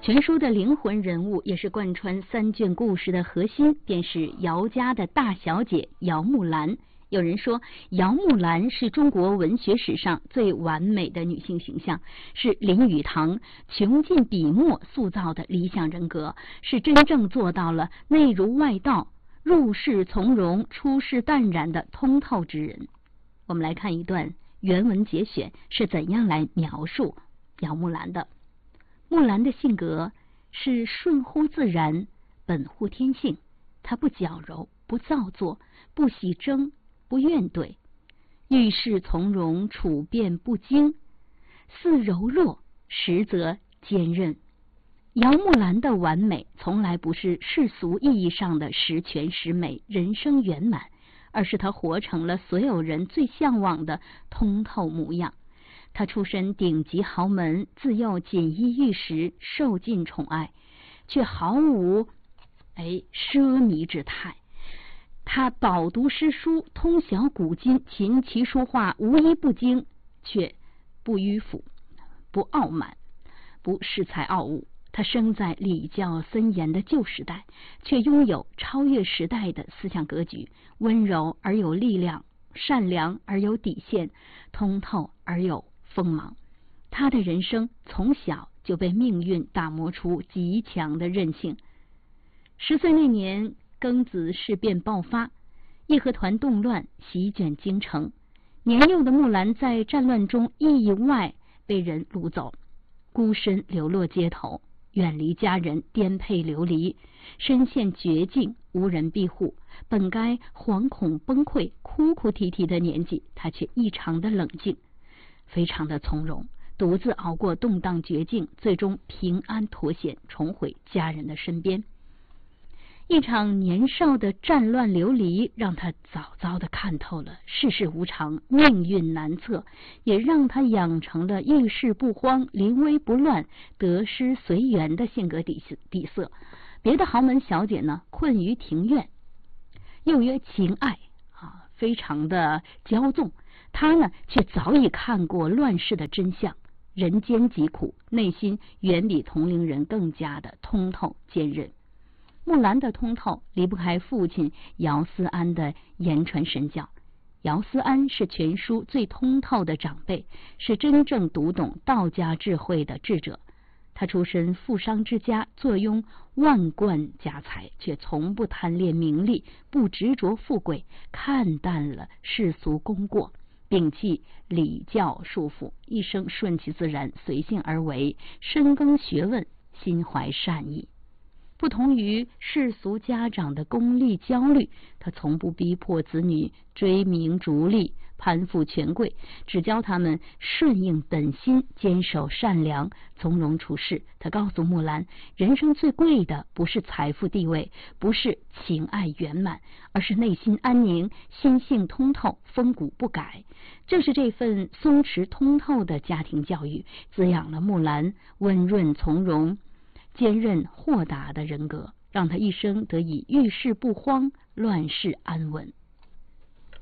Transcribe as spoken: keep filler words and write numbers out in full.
全书的灵魂人物，也是贯穿三卷故事的核心，便是姚家的大小姐姚木兰。有人说，姚木兰是中国文学史上最完美的女性形象，是林语堂穷尽笔墨塑造的理想人格，是真正做到了内儒外道、入世从容、出世淡然的通透之人。我们来看一段原文节选，是怎样来描述姚木兰的。木兰的性格是顺乎自然，本乎天性，她不矫揉，不造作，不喜争，不怨怼，遇事从容，处变不惊，似柔弱，实则坚韧。姚木兰的完美从来不是世俗意义上的十全十美、人生圆满，而是她活成了所有人最向往的通透模样。她出身顶级豪门，自幼锦衣玉食，受尽宠爱，却毫无哎奢靡之态。她饱读诗书，通晓古今，琴棋书画无一不精，却不迂腐，不傲慢，不恃才傲物。她生在礼教森严的旧时代，却拥有超越时代的思想格局，温柔而有力量，善良而有底线，通透而有锋芒。他的人生从小就被命运打磨出极强的韧性。十岁那年，庚子事变爆发，义和团动乱席卷京城。年幼的木兰在战乱中意外被人掳走，孤身流落街头，远离家人，颠沛流离，身陷绝境，无人庇护。本该惶恐崩溃、哭哭啼啼的年纪，他却异常的冷静，非常的从容，独自熬过动荡绝境，最终平安脱险，重回家人的身边。一场年少的战乱流离，让他早早的看透了世事无常，命运难测，也让他养成了遇事不慌、临危不乱、得失随缘的性格底底色。别的豪门小姐呢，困于庭院，又曰情爱啊，非常的骄纵。他呢，却早已看过乱世的真相，人间疾苦，内心远比同龄人更加的通透坚韧。木兰的通透离不开父亲姚思安的言传身教。姚思安是全书最通透的长辈，是真正读懂道家智慧的智者。他出身富商之家，坐拥万贯家财，却从不贪恋名利，不执着富贵，看淡了世俗功过，摒弃礼教束缚，一生顺其自然，随性而为，深耕学问，心怀善意。不同于世俗家长的功利焦虑，他从不逼迫子女追名逐利、攀附权贵，只教他们顺应本心，坚守善良，从容处事。他告诉木兰，人生最贵的不是财富地位，不是情爱圆满，而是内心安宁，心性通透，风骨不改。正是这份松弛通透的家庭教育，滋养了木兰温润从容、坚韧豁达的人格，让他一生得以遇事不慌，乱世安稳。